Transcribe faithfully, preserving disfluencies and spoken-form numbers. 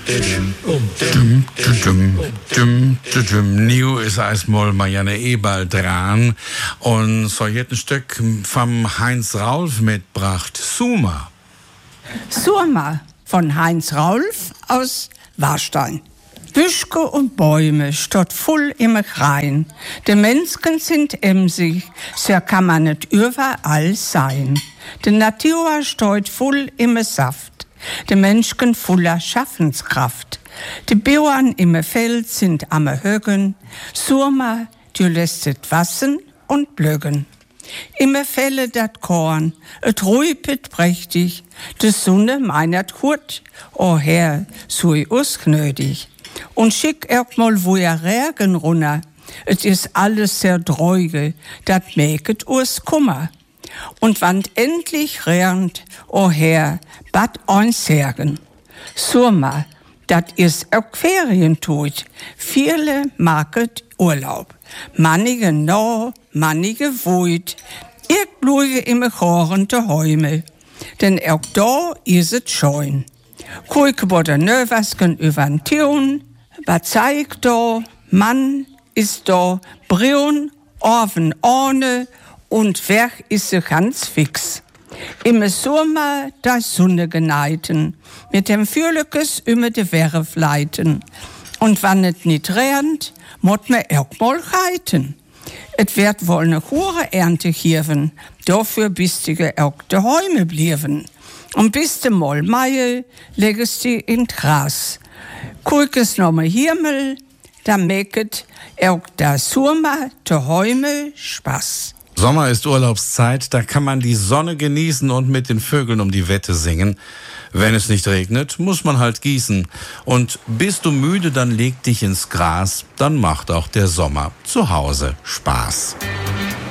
Nu ist erstmal Marianne Eberl dran und so jetzt ein Stück vom Heinz Raulf mitgebracht. Suma. Suma von Heinz Raulf aus Warstein. Büschke und Bäume steht voll im Rhein. Die Menschen sind emsig, so kann man nicht überall sein. Die Natur steht voll im Saft, die Menschen voller Schaffenskraft. Die Bauern im Feld sind am Högen, Surma, du lässt es wassen und blögen. Immer fälle dat Korn, et ruipet prächtig, de Sonne meinert gut, o Herr, sui us gnödig. Und schick auch mal wo ihr Regen runter, et is alles sehr dreuge, dat mäket us Kummer. Und wann endlich rernt, o Herr, bat uns Särgen. Surma, dat is auch Ferien tut, viele market Urlaub. Mannige no, mannige void, ich bluege im Choren de Häume, denn auch da is et scheun. Kuike boder Nöwasken übern Tion, wat zeigt da, Mann is da, Brion, Orven orne, und Werk is se ganz fix. Im Sommer da Sonne geneiten, mit dem Fürlekes über de Werf leiten. Und wann et nit rennt, mott me auch mal reiten. Et wird wohl ne hohe Ernte gieven, dafür bistige auch de Häume blieven. Und bis de mal Mai legest die in Gras. Kuikes nomme Himmel, da meket auch da Surma de Häume Spaß. Sommer ist Urlaubszeit, da kann man die Sonne genießen und mit den Vögeln um die Wette singen. Wenn es nicht regnet, muss man halt gießen. Und bist du müde, dann leg dich ins Gras, dann macht auch der Sommer zu Hause Spaß.